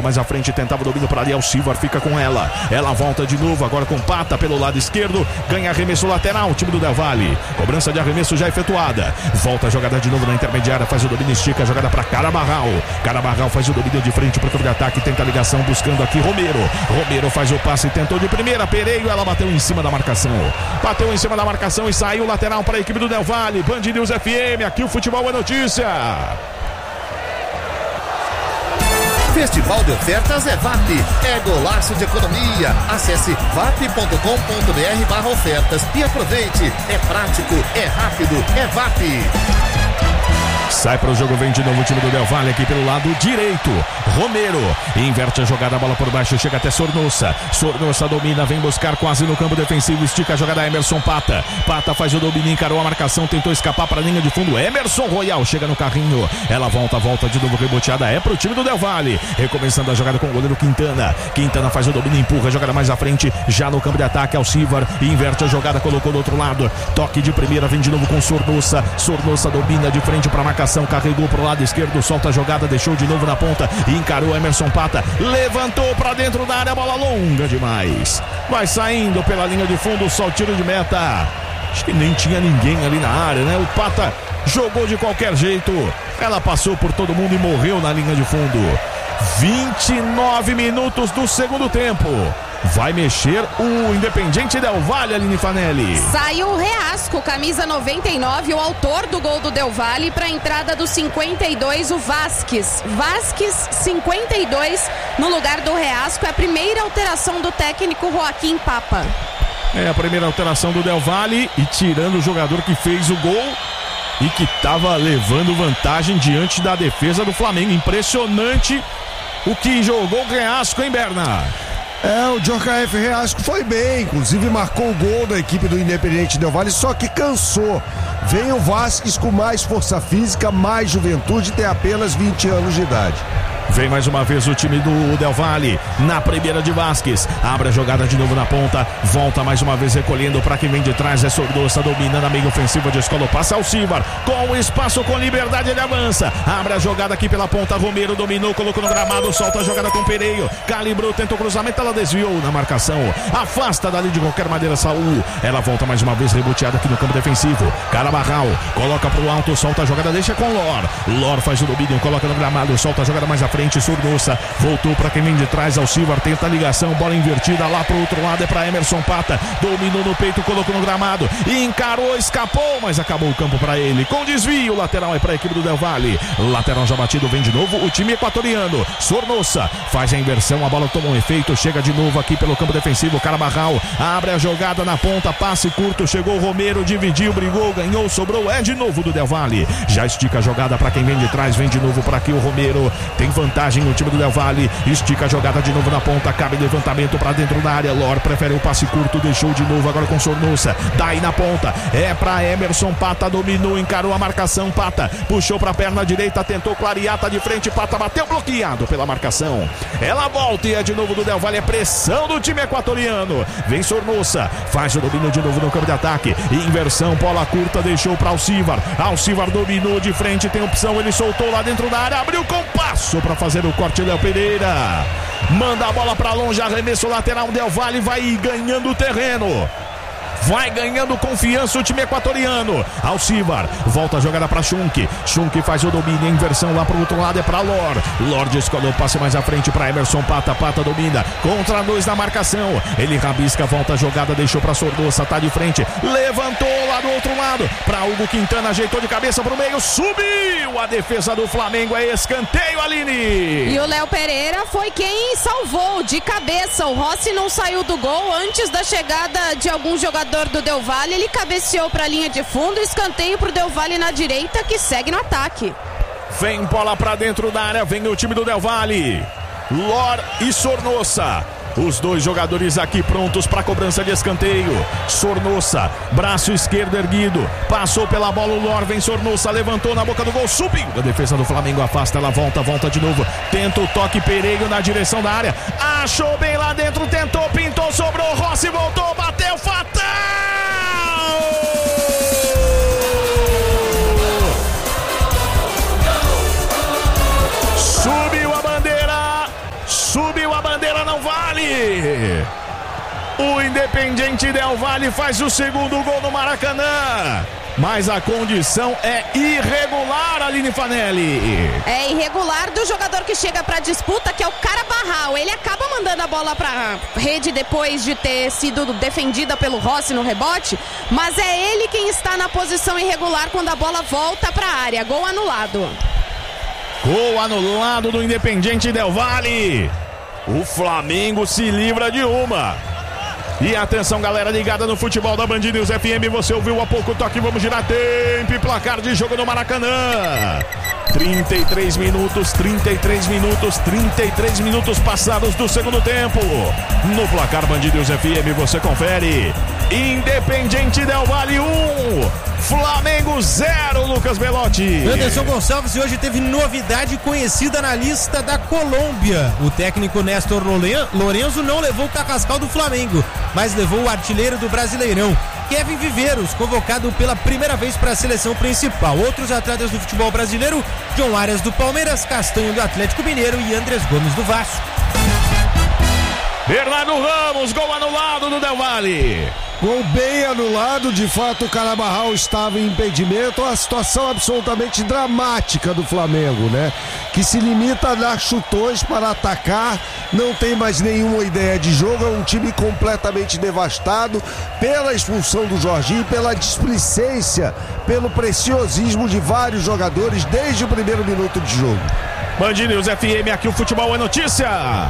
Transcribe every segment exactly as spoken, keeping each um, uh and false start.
mais à frente, tentava o domínio para ali, Alcivar fica com ela, ela volta de novo, agora com Pata pelo lado esquerdo, ganha arremesso lateral, o time do Del Valle, cobrança de arremesso já efetuada, volta a jogada de novo na intermediária, faz o domínio, estica a jogada para Carabarral, Carabarral faz o domínio de frente para o campo de ataque, tenta a ligação, buscando aqui Romero, Romero faz o passe, tentou de primeira, Pereio, ela bateu em cima da marcação, bateu em cima da marcação e saiu lateral para a equipe do Del Valle. Band News F M, aqui o futebol é notícia. Festival de ofertas é V A P, é golaço de economia. Acesse vap ponto com ponto br barra ofertas e aproveite. É prático, é rápido, é V A P. Sai para o jogo, vem de novo o time do Del Valle aqui pelo lado direito. Romero inverte a jogada, a bola por baixo, chega até Sornosa. Sornosa domina, vem buscar quase no campo defensivo, estica a jogada Emerson Pata. Pata faz o domínio, encarou a marcação, tentou escapar para a linha de fundo. Emerson Royal chega no carrinho. Ela volta, volta de novo, reboteada é para o time do Del Valle. Recomeçando a jogada com o goleiro Quintana. Quintana faz o domínio, empurra, jogada mais à frente, já no campo de ataque, Alcivar inverte a jogada, colocou do outro lado. Toque de primeira, vem de novo com Sornosa. Sornosa domina de frente para a marcação, carregou pro lado esquerdo, solta a jogada, deixou de novo na ponta, encarou Emerson Pata, levantou para dentro da área, bola longa demais, vai saindo pela linha de fundo, só o tiro de meta, acho que nem tinha ninguém ali na área, né? O Pata jogou de qualquer jeito, ela passou por todo mundo e morreu na linha de fundo. vinte e nove minutos do segundo tempo. Vai mexer o Independiente Del Valle, Aline Fanelli. Saiu o Reasco, camisa noventa e nove, o autor do gol do Del Valle, para a entrada do cinquenta e dois, o Vasquez. Vasquez, cinquenta e dois, no lugar do Reasco. É a primeira alteração do técnico Joaquim Papa. É a primeira alteração do Del Valle e tirando o jogador que fez o gol e que estava levando vantagem diante da defesa do Flamengo. Impressionante o que jogou o Reasco, hein, Berna? É, o J K F Reasco foi bem, inclusive marcou o gol da equipe do Independiente Del Valle, só que cansou. Vem o Vasquez com mais força física, mais juventude, tem apenas vinte anos de idade. Vem mais uma vez o time do Del Valle na primeira de Vasquez, abre a jogada de novo na ponta, volta mais uma vez recolhendo para quem vem de trás, é Sornosa, domina na meia ofensiva de escola, passa Alcivar, com o espaço, com liberdade ele avança, abre a jogada aqui pela ponta, Romero dominou, colocou no gramado, solta a jogada com Pereio, calibrou, tentou cruzamento, ela desviou na marcação, afasta dali de qualquer maneira Saul, ela volta mais uma vez reboteada aqui no campo defensivo, Carabarral, coloca pro alto, solta a jogada, deixa com Lor, Lor faz o domínio, coloca no gramado, solta a jogada mais à frente, Sornosa, voltou para quem vem de trás, Alcivar tenta a ligação, bola invertida lá pro outro lado, é para Emerson Pata, dominou no peito, colocou no gramado, encarou, escapou, mas acabou o campo para ele, com desvio, lateral é para a equipe do Del Valle, lateral já batido, vem de novo o time equatoriano, Sornosa faz a inversão, a bola toma um efeito, chega de novo aqui pelo campo defensivo, Carabarral, abre a jogada na ponta, passe curto, chegou o Romero, dividiu, brigou, ganhou, sobrou, é de novo do Del Valle, já estica a jogada para quem vem de trás, vem de novo para aqui o Romero, tem vantagem o time do Del Valle, estica a jogada de novo na ponta, cabe levantamento para dentro da área, Lor prefere o passe curto, deixou de novo agora com Sornosa, daí na ponta, é para Emerson Pata, dominou, encarou a marcação, Pata, puxou para a perna direita, tentou clarear, tá de frente, Pata bateu bloqueado pela marcação, ela volta e é de novo do Del Valle, é pressão do time equatoriano, vem Sornosa, faz o domínio de novo no campo de ataque, inversão, bola curta, deixou para Alcivar, Alcivar dominou de frente, tem opção, ele soltou lá dentro da área, abriu com passo para fazer o corte, Léo Pereira manda a bola para longe, arremesso lateral, Del Valle vai ganhando o terreno, vai ganhando confiança o time equatoriano, Alcivar, volta a jogada para Schunk, Schunk faz o domínio, inversão lá pro outro lado, é para Lor, Lor descolou o passe mais à frente para Emerson Pata, Pata domina, contra dois na marcação, ele rabisca, volta a jogada, deixou para Sornosa, tá de frente, levantou lá do outro lado, para Hugo Quintana, ajeitou de cabeça pro meio, subiu, a defesa do Flamengo, é escanteio, Aline. E o Léo Pereira foi quem salvou de cabeça, o Rossi não saiu do gol antes da chegada de algum jogador do Del Valle, ele cabeceou para a linha de fundo, escanteio pro Del Valle na direita, que segue no ataque. Vem bola para dentro da área, vem o time do Del Valle, Lor e Sornosa, os dois jogadores aqui prontos para cobrança de escanteio. Sornosa, braço esquerdo erguido, passou pela bola, o Lor, vem Sornosa, levantou na boca do gol, subiu, a defesa do Flamengo afasta, ela volta, volta de novo, tenta o toque, Pereio na direção da área, achou bem lá dentro, tentou, pintou, sobrou, Rossi voltou, bateu, fatal! Subiu a bandeira, Subiu a bandeira, não vale. O Independiente Del Valle faz o segundo gol no Maracanã. Mas a condição é irregular, Aline Fanelli. É irregular do jogador que chega pra disputa, que é o Carabarral. Ele acaba mandando a bola pra rede depois de ter sido defendida pelo Rossi no rebote, mas é ele quem está na posição irregular quando a bola volta pra área. Gol anulado. Gol anulado do Independiente Del Valle. O Flamengo se livra de uma. E atenção, galera ligada no futebol da Band News F M, você ouviu há pouco o toque, vamos girar tempo e placar de jogo no Maracanã. trinta e três minutos, trinta e três minutos, trinta e três minutos passados do segundo tempo. No placar Band News F M você confere. Independiente Del Valle um, Flamengo zero, Lucas Belotti. Anderson Gonçalves, e hoje teve novidade conhecida na lista da Colômbia. O técnico Néstor Lorenzo não levou o Carrascal do Flamengo, mas levou o artilheiro do Brasileirão, Kevin Viveiros, convocado pela primeira vez para a seleção principal. Outros atletas do futebol brasileiro: John Arias do Palmeiras, Castanho do Atlético Mineiro e Andrés Gomes do Vasco. Bernardo Ramos, gol anulado do Del Valle. Gol bem anulado, de fato o Carabarral estava em impedimento, uma situação absolutamente dramática do Flamengo, né? Que se limita a dar chutões para atacar, não tem mais nenhuma ideia de jogo, é um time completamente devastado pela expulsão do Jorginho e pela displicência, pelo preciosismo de vários jogadores desde o primeiro minuto de jogo. Band News F M, aqui o futebol é notícia.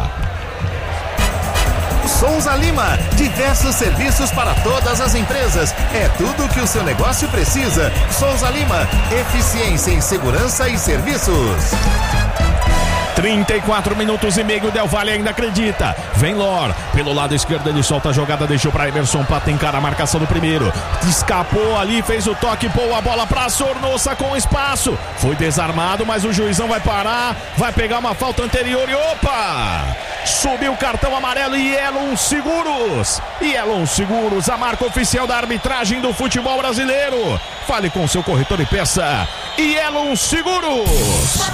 Souza Lima, diversos serviços para todas as empresas. É tudo o que o seu negócio precisa. Souza Lima, eficiência em segurança e serviços. trinta e quatro minutos e meio, o Del Valle ainda acredita. Vem Lor, pelo lado esquerdo ele solta a jogada, deixou para Emerson Pata, encara a marcação do primeiro. Escapou ali, fez o toque, pôs a bola para Sornosa com espaço. Foi desarmado, mas o juizão vai parar, vai pegar uma falta anterior e opa! Subiu o cartão amarelo e Elon Seguros. E Elon Seguros, a marca oficial da arbitragem do futebol brasileiro. Fale com seu corretor e peça e Elon Seguros.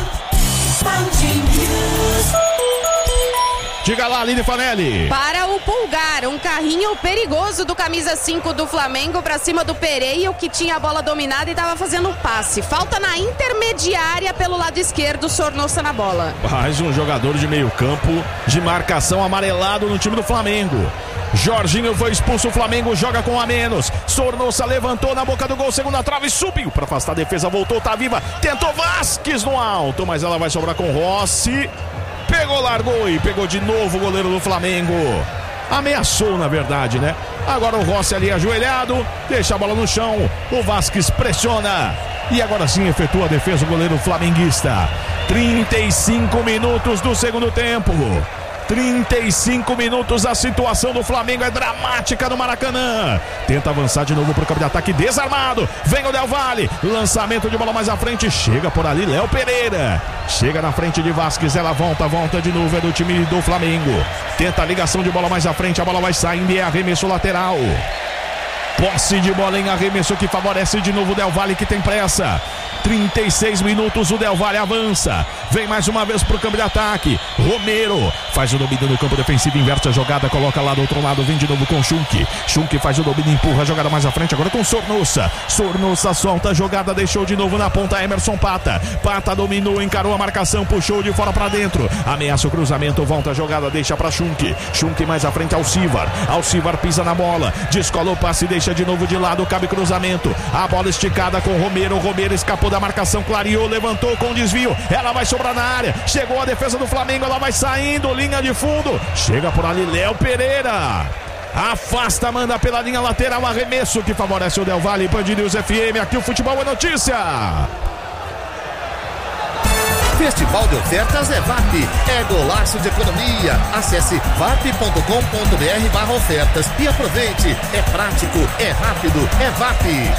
Diga lá, Aline Fanelli. Para o Pulgar, um carrinho perigoso do camisa cinco do Flamengo para cima do Pereira, que tinha a bola dominada e estava fazendo um passe. Falta na intermediária pelo lado esquerdo, Sornosa na bola. Mais um jogador de meio campo de marcação amarelado no time do Flamengo. Jorginho foi expulso, o Flamengo joga com a menos. Sornosa levantou na boca do gol, segunda trave, subiu para afastar a defesa, voltou, tá viva, tentou Vasquez no alto, mas ela vai sobrar com Rossi. Pegou, largou e pegou de novo o goleiro do Flamengo. Ameaçou, na verdade, né? Agora o Rossi ali ajoelhado, deixa a bola no chão, o Vasquez pressiona. E agora sim efetua a defesa o goleiro flamenguista. trinta e cinco minutos do segundo tempo. trinta e cinco minutos, a situação do Flamengo é dramática no Maracanã. Tenta avançar de novo para o campo de ataque, desarmado. Vem o Del Valle, lançamento de bola mais à frente. Chega por ali Léo Pereira. Chega na frente de Vasquez, ela volta, volta de novo, é do time do Flamengo. Tenta a ligação de bola mais à frente, a bola vai saindo e é arremesso lateral. Posse de bola em arremesso que favorece de novo o Del Valle, que tem pressa. trinta e seis minutos, o Del Valle avança. Vem mais uma vez pro campo de ataque. Romero faz o domínio no campo defensivo, inverte a jogada, coloca lá do outro lado, vem de novo com Schunk. Schunk faz o domínio, empurra a jogada mais à frente, agora com Sornosa. Sornosa solta a jogada, deixou de novo na ponta Emerson Pata. Pata dominou, encarou a marcação, puxou de fora pra dentro. Ameaça o cruzamento, volta a jogada, deixa pra Schunk. Schunk mais à frente, Alcivar. Alcivar pisa na bola, descola o passe, deixa de novo de lado, cabe cruzamento. A bola esticada com Romero. Romero escapou da marcação, clareou, levantou com desvio. Ela vai sobrar na área. Chegou a defesa do Flamengo, ela vai saindo, linha de fundo. Chega por ali Léo Pereira. Afasta, manda pela linha lateral, arremesso que favorece o Del Valle. Band News F M, aqui o futebol é notícia. Festival de ofertas é V A P, é golaço de economia. Acesse vap ponto com ponto br barra ofertas e aproveite. É prático, é rápido, é V A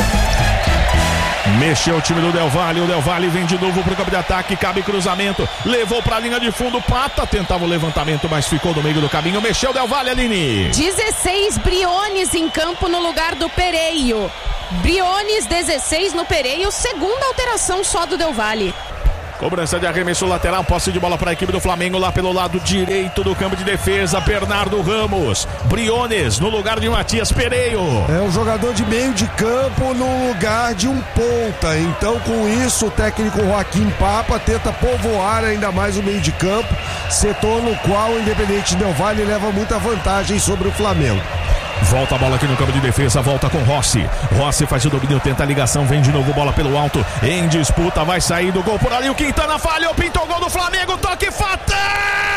P. Mexeu o time do Del Valle, o Del Valle vem de novo pro campo de ataque, cabe cruzamento, levou pra linha de fundo, Pata tentava o levantamento, mas ficou no meio do caminho, mexeu o Del Valle, Aline. dezesseis Briones em campo no lugar do Pereio. Briones, dezesseis no Pereio, segunda alteração só do Del Valle. Cobrança de arremesso lateral, posse de bola para a equipe do Flamengo lá pelo lado direito do campo de defesa. Bernardo Ramos, Briones no lugar de Matias Pereio. É um jogador de meio de campo no lugar de um ponta. Então, com isso, o técnico Joaquim Papa tenta povoar ainda mais o meio de campo, setor no qual o Independente Del Valle leva muita vantagem sobre o Flamengo. Volta a bola aqui no campo de defesa, volta com Rossi. Rossi faz o domínio, tenta a ligação, vem de novo, bola pelo alto, em disputa, vai sair do gol por ali, o Quintana falhou, pintou o gol do Flamengo, toque fatal!